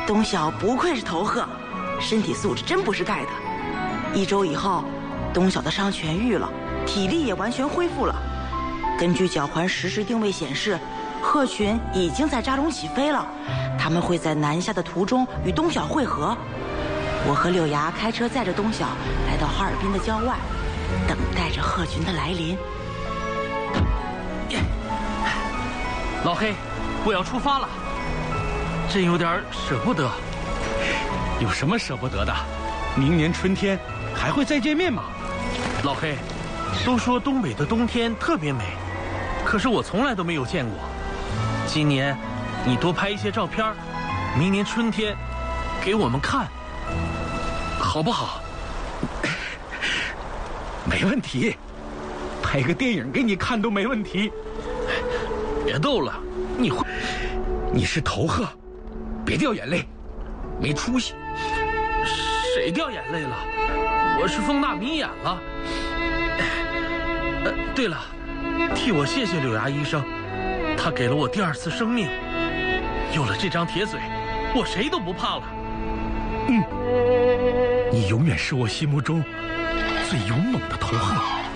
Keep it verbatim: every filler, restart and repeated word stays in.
东晓不愧是头鹤，身体素质真不是盖的。一周以后，东晓的伤痊愈了，体力也完全恢复了。根据脚环实时定位显示，鹤群已经在扎龙起飞了，他们会在南下的途中与东晓会合。我和柳芽开车载着东晓来到哈尔滨的郊外，等待着鹤群的来临。 老黑，我要出发了，真有点舍不得。 有什么舍不得的？明年春天还会再见面吗？ 老黑，都说东北的冬天特别美，可是我从来都没有见过。今年你多拍一些照片，明年春天给我们看，好不好？ 没问题，拍个电影给你看都没问题。 别逗了，你会， 你是头鹤，别掉眼泪，没出息。 谁掉眼泪了？我是风大迷眼了。呃，对了，替我谢谢柳芽医生，他给了我第二次生命。有了这张铁嘴，我谁都不怕了。 嗯，你永远是我心目中最勇猛的头鹤。